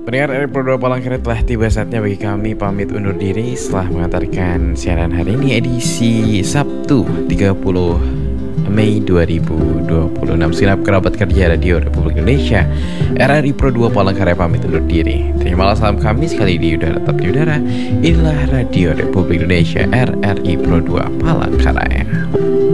Pendengar RRI Pro 2 Palangkaraya, telah tiba saatnya bagi kami pamit undur diri setelah mengantarkan siaran hari ini edisi Sabtu 30 Mei 2026. Segenap kerabat kerja Radio Republik Indonesia, RRI Pro 2 Palangkaraya pamit undur diri. Terimalah salam kami sekali di udara, tetap di udara. Inilah Radio Republik Indonesia, RRI Pro 2 Palangkaraya.